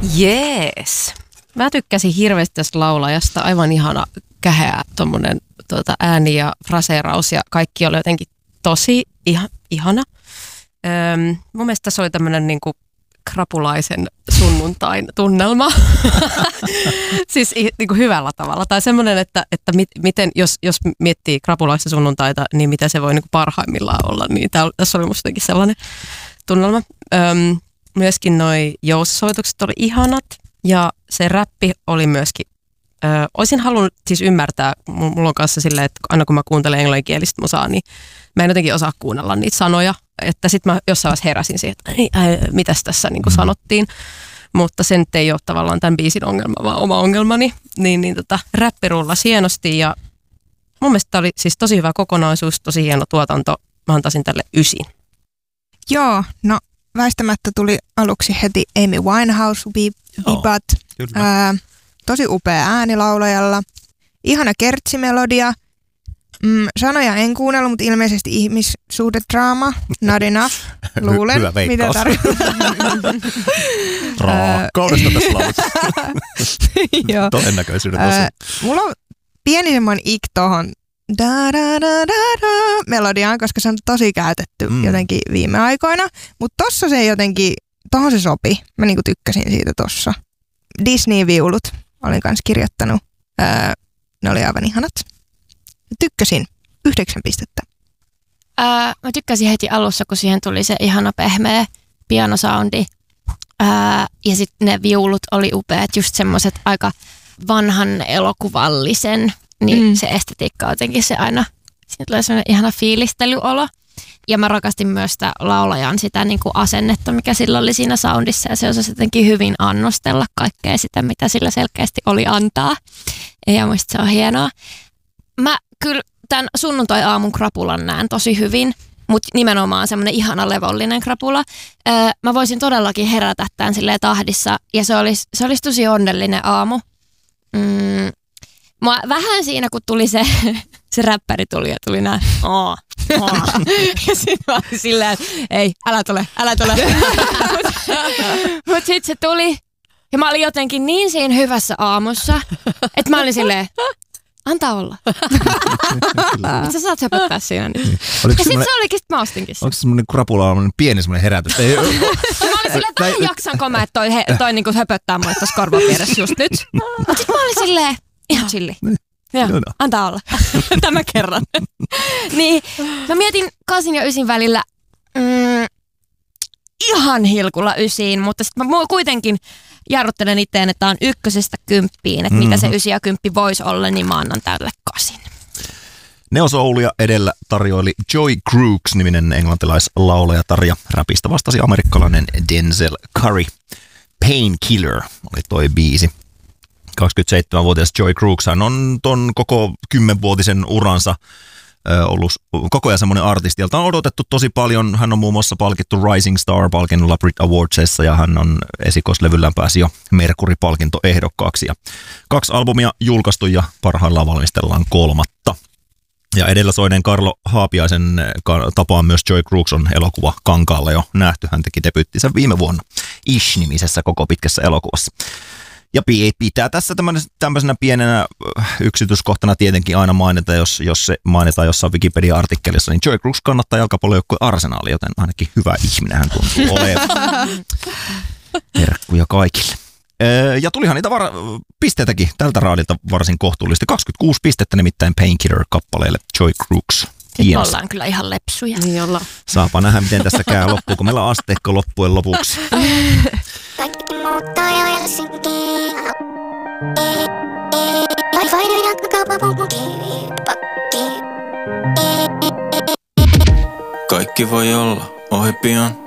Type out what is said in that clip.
Jees. Mä tykkäsin hirveästi tästä laulajasta. Aivan ihana, käheä tommonen ääni ja fraseeraus ja kaikki oli jotenkin tosi ihana. Mun mielestä tässä oli tämmönen niinku krapulaisen sunnuntain tunnelma. Siis niinku hyvällä tavalla. Tai semmoinen, että miten, jos miettii krapulaista sunnuntaita, niin mitä se voi niinku parhaimmillaan olla. Niin tässä oli musta jotenkin sellainen tunnelma. Myöskin noi joussoitukset oli ihanat ja se räppi oli myöskin. Olisin halunnut siis ymmärtää, mulla on kanssa silleen, että aina kun mä kuuntelen englanninkielistä musaa, niin mä en jotenkin osaa kuunnella niitä sanoja. Että sit mä jossain vaiheessa heräsin siihen, että mitäs tässä niin kuin sanottiin. Mutta se nyt ei ole tavallaan tämän biisin ongelma, vaan oma ongelmani. Niin räppi rullasi hienosti ja mun mielestä tämä oli siis tosi hyvä kokonaisuus, tosi hieno tuotanto. Mä antaisin tälle 9. Joo, no väistämättä tuli aluksi heti Amy Winehouse-vibat. Tosi upea ääni laulajalla. Ihana kertsimelodia. Sanoja en kuunnellut, mutta ilmeisesti ihmissuhdedraama. Not enough. Luulen. Hyvä veikkaus. Mitä tarkoittaa. Raakkaudesta tässä laulut. Joo. Todennäköisyyden osa. Mulla on pieni semmoinen ik tohon melodiaan, koska se on tosi käytetty jotenkin viime aikoina. Mutta tossa se jotenkin, tohon se sopi. Mä niinku tykkäsin siitä tossa. Disney-viulut olin kanssa kirjoittanut. Ne oli aivan ihanat. Tykkäsin 9 pistettä. Mä tykkäsin heti alussa, kun siihen tuli se ihana pehmeä pianosoundi. Ja sitten ne viulut oli upeat, just semmoiset aika vanhan elokuvallisen. Niin se estetiikka jotenkin se aina, siinä tulee semmoinen ihana fiilistelyolo. Ja mä rakastin myös sitä laulajan sitä niin kuin asennetta, mikä sillä oli siinä soundissa. Ja se osasi jotenkin hyvin annostella kaikkea sitä, mitä sillä selkeästi oli antaa. Ja musta se on hienoa. Mä kyllä tämän sunnuntai-aamun krapulan näen tosi hyvin, mutta nimenomaan semmoinen ihana levollinen krapula. Mä voisin todellakin herätä tämän silleen tahdissa ja se olisi tosi onnellinen aamu. Mä vähän siinä, kun tuli se räppäri tuli ja tuli nää ja sit mä olin silleen, että ei, älä tule. Mut sit se tuli ja mä olin jotenkin niin siinä hyvässä aamussa, että mä olin silleen, antaa olla. Sä saat höpöttää siinä nyt. Ja sit se olikin, sit mä ostinkin sen. Onko se semmoinen krapula, pieni semmoinen herätys? Mä olin silleen, että jaksanko mä, että toi niinku höpöttää mulle tossa korvan vieressä just nyt. Mut sit mä olin silleen, ihan chilli. Joo, antaa olla. Tämä kerran. Niin, mä mietin 8 ja 9 välillä ihan hilkulla 9, mutta sitten mä kuitenkin jarruttelen itteen, että on 1–10, että mitä se 9 ja 10 voisi olla, niin mä annan tälle 8. Neo Soulia edellä tarjoili Joy Crooks-niminen englantilaislaulajatar ja räpistä vastasi amerikkalainen Denzel Curry. Painkiller oli toi biisi. 27-vuotias Joy Crooks, hän on ton koko 10-vuotisen uransa ollut koko ajan semmoinen artisti, jolta on odotettu tosi paljon. Hän on muun muassa palkittu Rising Star-palkinnolla Brit Awardsissa ja hän on esikoislevyllään pääsi jo Mercury-palkintoehdokkaaksi. Ja 2 albumia julkaistu ja parhaillaan valmistellaan 3. Ja edellä soineen Karlo Haapiaisen tapaan myös Joy Crooks on elokuva Kankaalla jo nähty. Hän teki debyyttinsä viime vuonna Ish-nimisessä koko pitkässä elokuvassa. Ja pitää tässä tämmöisenä pienenä yksityiskohtana tietenkin aina mainita, jos se mainitaan jossain Wikipedia-artikkelissa, niin Joy Crooks kannattaa jalkapallojoukkue Arsenaali, joten ainakin hyvä ihminen hän tuntuu olevan. Terkkuja kaikille. Ja tulihan niitä pisteitäkin tältä raadilta varsin kohtuullisesti. 26 pistettä nimittäin Painkiller-kappaleelle Joy Crooks. Nyt ollaan kyllä ihan lepsuja. Niin ollaan. Saapa nähdä, miten tässä käy loppuun, kun meillä on asteikko loppujen lopuksi. Kaikki muuttaa ja Helsinki. Kaikki voi olla ohi pian.